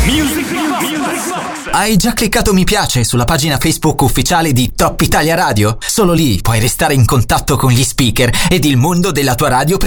Hai già cliccato mi piace sulla pagina Facebook ufficiale di Top Italia Radio? Solo lì puoi restare in contatto con gli speaker ed il mondo della tua radio